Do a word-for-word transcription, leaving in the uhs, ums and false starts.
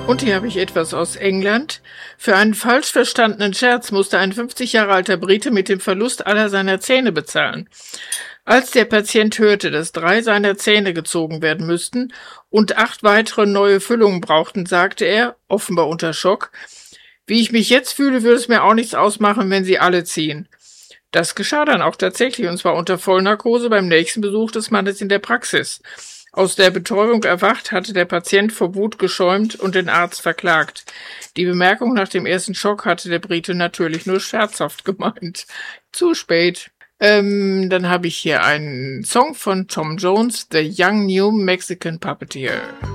Und hier habe ich etwas aus England. Für einen falsch verstandenen Scherz musste ein fünfzig Jahre alter Brite mit dem Verlust aller seiner Zähne bezahlen. Als der Patient hörte, dass drei seiner Zähne gezogen werden müssten und acht weitere neue Füllungen brauchten, sagte er, offenbar unter Schock: Wie ich mich jetzt fühle, würde es mir auch nichts ausmachen, wenn sie alle ziehen. Das geschah dann auch tatsächlich, und zwar unter Vollnarkose beim nächsten Besuch des Mannes in der Praxis. Aus der Betäubung erwacht, hatte der Patient vor Wut geschäumt und den Arzt verklagt. Die Bemerkung nach dem ersten Schock hatte der Brite natürlich nur scherzhaft gemeint. Zu spät. Ähm, dann habe ich hier einen Song von Tom Jones, The Young New Mexican Puppeteer.